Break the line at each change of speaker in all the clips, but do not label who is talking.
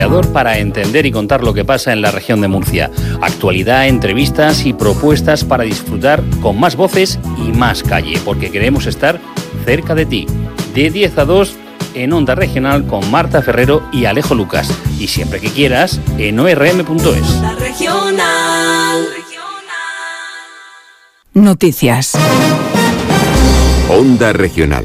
Para entender y contar lo que pasa en la región de Murcia. Actualidad, entrevistas y propuestas para disfrutar con más voces y más calle, porque queremos estar cerca de ti. De 10 a 2 en Onda Regional con Marta Ferrero y Alejo Lucas. Y siempre que quieras en orm.es.
Onda Regional.
Noticias.
Onda Regional.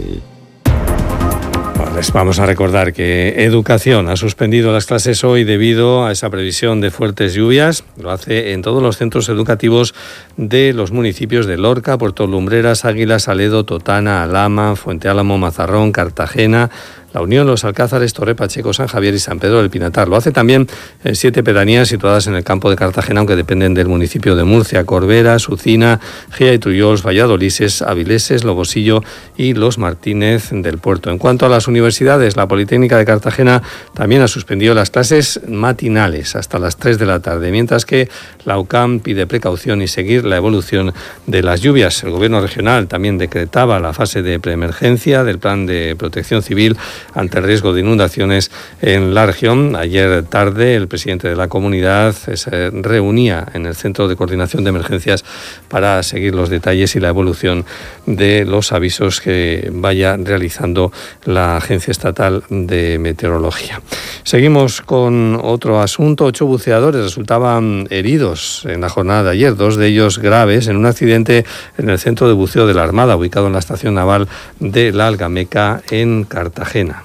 Les vamos a recordar que Educación ha suspendido las clases hoy debido a esa previsión de fuertes lluvias. Lo hace en todos los centros educativos de los municipios de Lorca, Puerto Lumbreras, Águilas, Saledo, Totana, Alhama, Fuente Álamo, Mazarrón, Cartagena, La Unión, Los Alcázares, Torre Pacheco, San Javier y San Pedro del Pinatar. Lo hace también en 7 pedanías situadas en el campo de Cartagena, aunque dependen del municipio de Murcia: Corbera, Sucina, Gía y Trullols, Valladolises, Avileses, Lobosillo y Los Martínez del Puerto. En cuanto a las universidades, la Politécnica de Cartagena también ha suspendido las clases matinales hasta las 3 de la tarde, mientras que la UCAM pide precaución y seguir la evolución de las lluvias. El Gobierno regional también decretaba la fase de preemergencia del Plan de Protección Civil ante el riesgo de inundaciones en la región. Ayer tarde el presidente de la comunidad se reunía en el Centro de Coordinación de Emergencias para seguir los detalles y la evolución de los avisos que vaya realizando la Agencia Estatal de Meteorología. Seguimos con otro asunto. 8 buceadores resultaban heridos en la jornada de ayer, 2 de ellos graves, en un accidente en el Centro de Buceo de la Armada, ubicado en la Estación Naval de la Algameca, en Cartagena.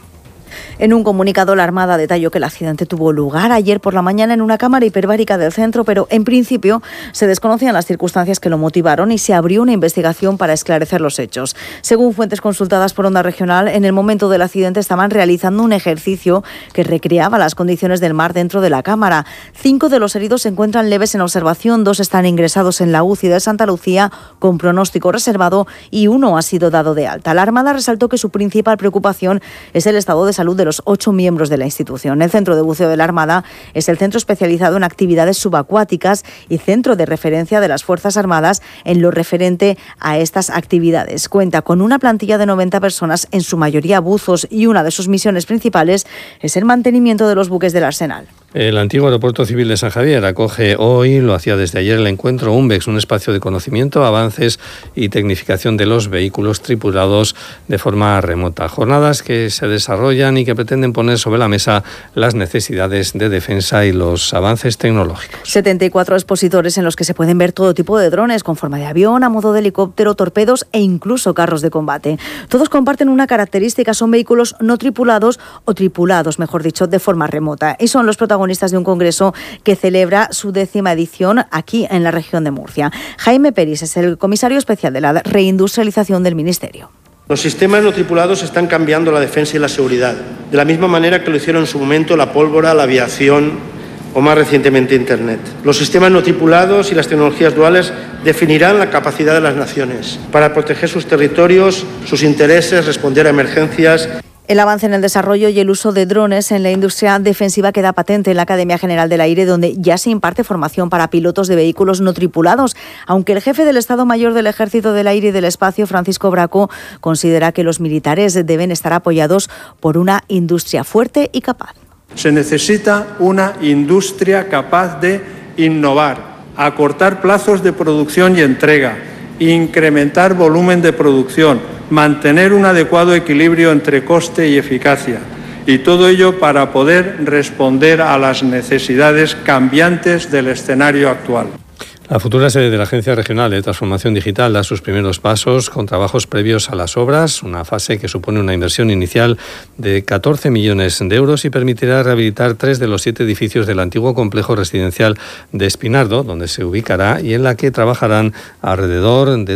En un comunicado, la Armada detalló que el accidente tuvo lugar ayer por la mañana en una cámara hiperbárica del centro, pero en principio se desconocían las circunstancias que lo motivaron y se abrió una investigación para esclarecer los hechos. Según fuentes consultadas por Onda Regional, en el momento del accidente estaban realizando un ejercicio que recreaba las condiciones del mar dentro de la cámara. 5 de los heridos se encuentran leves en observación, 2 están ingresados en la UCI de Santa Lucía con pronóstico reservado y 1 ha sido dado de alta. La Armada resaltó que su principal preocupación es el estado de salud de los 8 miembros de la institución. El Centro de Buceo de la Armada es el centro especializado en actividades subacuáticas y centro de referencia de las Fuerzas Armadas en lo referente a estas actividades. Cuenta con una plantilla de 90 personas, en su mayoría buzos, y una de sus misiones principales es el mantenimiento de los buques del arsenal.
El antiguo Aeropuerto Civil de San Javier acoge hoy, lo hacía desde ayer, el encuentro UNVEX, un espacio de conocimiento, avances y tecnificación de los vehículos tripulados de forma remota. Jornadas que se desarrollan y que pretenden poner sobre la mesa las necesidades de defensa y los avances tecnológicos.
74 expositores en los que se pueden ver todo tipo de drones, con forma de avión, a modo de helicóptero, torpedos e incluso carros de combate. Todos comparten una característica: son vehículos no tripulados o tripulados, mejor dicho, de forma remota. Y son los protagonistas de un congreso que celebra su 10ª edición aquí en la región de Murcia. Jaime Peris es el comisario especial de la reindustrialización del Ministerio.
Los sistemas no tripulados están cambiando la defensa y la seguridad, de la misma manera que lo hicieron en su momento la pólvora, la aviación o más recientemente Internet. Los sistemas no tripulados y las tecnologías duales definirán la capacidad de las naciones para proteger sus territorios, sus intereses, responder a emergencias.
El avance en el desarrollo y el uso de drones en la industria defensiva queda patente en la Academia General del Aire, donde ya se imparte formación para pilotos de vehículos no tripulados, aunque el jefe del Estado Mayor del Ejército del Aire y del Espacio, Francisco Braco, considera que los militares deben estar apoyados por una industria fuerte y capaz.
Se necesita una industria capaz de innovar, acortar plazos de producción y entrega, incrementar volumen de producción, mantener un adecuado equilibrio entre coste y eficacia, y todo ello para poder responder a las necesidades cambiantes del escenario actual.
La futura sede de la Agencia Regional de Transformación Digital da sus primeros pasos con trabajos previos a las obras, una fase que supone una inversión inicial de 14 millones de euros y permitirá rehabilitar 3 de los 7 edificios del antiguo complejo residencial de Espinardo, donde se ubicará y en la que trabajarán alrededor de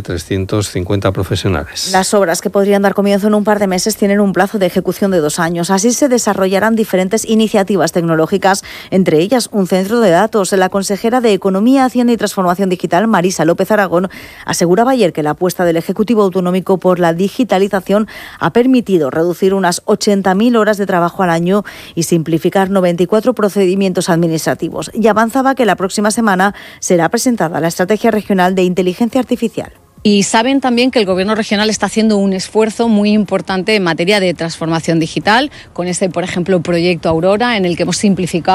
350 profesionales.
Las obras, que podrían dar comienzo en un par de meses, tienen un plazo de ejecución de 2 años. Así se desarrollarán diferentes iniciativas tecnológicas, entre ellas un centro de datos. La consejera de Economía, Hacienda y Transformación Digital, Marisa López Aragón, aseguraba ayer que la apuesta del Ejecutivo Autonómico por la digitalización ha permitido reducir unas 80.000 horas de trabajo al año y simplificar 94 procedimientos administrativos. Y avanzaba que la próxima semana será presentada la Estrategia Regional de Inteligencia Artificial.
Y saben también que el Gobierno regional está haciendo un esfuerzo muy importante en materia de transformación digital, con este, por ejemplo, proyecto Aurora, en el que hemos simplificado